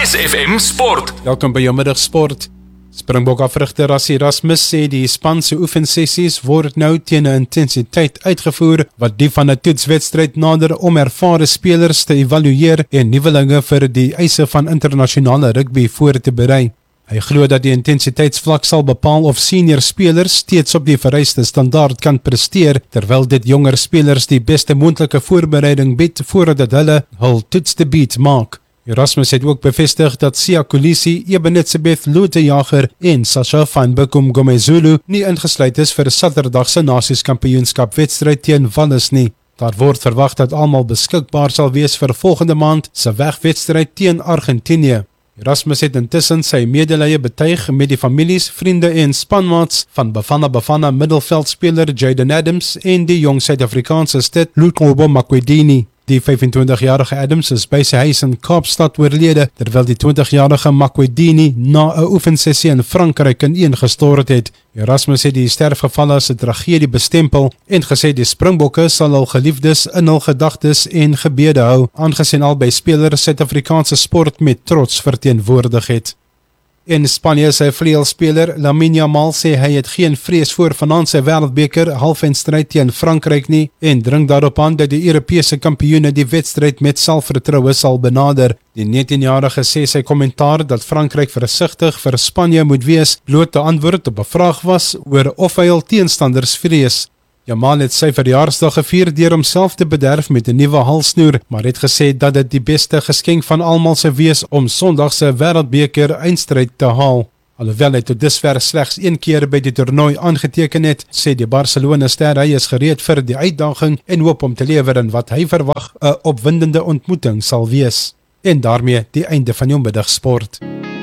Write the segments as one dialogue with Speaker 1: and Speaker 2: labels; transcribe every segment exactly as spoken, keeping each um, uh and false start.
Speaker 1: S F M Sport.
Speaker 2: Welkom by jou middagsport. Springbok afrigter Rassie Erasmus sê die span se oefensessies word nou teen 'n intensiteit uitgevoer wat die van 'n toetswedstryd nader om ervare spelers te evalueer en nuwelinge vir die eise van internasionale rugby voor te berei. Hy glo dat die intensiteitsvlak sal bepaal of senior spelers steeds op die vereiste standaard kan presteer, terwyl dit jonger spelers die beste moontlike voorbereiding bied voordat hulle hul toetsdebuut maak. Erasmus het ook bevestig dat Siya Kolisi, Ebenezebeth Lotejager en Sasha van Bekom Gomezulu nie ingesluit is vir Saterdag se Nasieskampioenskap wedstryd teen Wallis nie. Daar word verwag dat almal beskikbaar sal wees vir volgende maand se wegwedstryd teen Argentinië. Erasmus het intussen sy medelee betuig met die families, vriende en spanmaats van Bafana Bafana middelveldspeler Jayden Adams en die jong Suid-Afrikaanse stit Luqobo Makwedini. Die vyfentwintigjarige Adams is by sy huis in Kaapstad oorlede, terwyl die twintigjarige Makwedini na 'n oefensessie in Frankryk ineengestort het. Erasmus het die sterfgeval as 'n tragedie bestempel en gesê die Springbokke sal hul geliefdes in hul gedagtes en gebede hou, aangesien albei spelers Suid-Afrikaanse sport met trots verteenwoordig het. In Spanje sy vleuelspeler Lamine Yamal sê hy het geen vrees voor vanaand sy wêreldbeker halfeindstryd teen Frankryk nie en dring daarop aan dat die Europese kampioene die wedstryd met selfvertroue sal benader. Die negentienjarige sê sy kommentaar dat Frankryk versigtig vir Spanje moet wees, bloot 'n antwoord op 'n vraag was oor of hy hul teenstanders vrees. Yamal het sy verjaarsdag gevier deur homself te bederf met 'n nuwe halsnoer, maar het gesê dat dit die beste geskenk van almal sou wees om Sondag se wêreldbeker eindstryd te haal. Alhoewel hy tot dusver slegs een keer by die toernooi aangeteken het, sê die Barcelona-ster hy is gereed vir die uitdaging en hoop om te lewer in wat hy verwag 'n opwindende ontmoeting sal wees. En daarmee die einde van jou middagsport.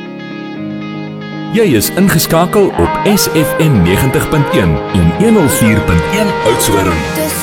Speaker 1: Jy is ingeskakel op S F M negentig punt een en honderd vier punt een Oudtshoorn.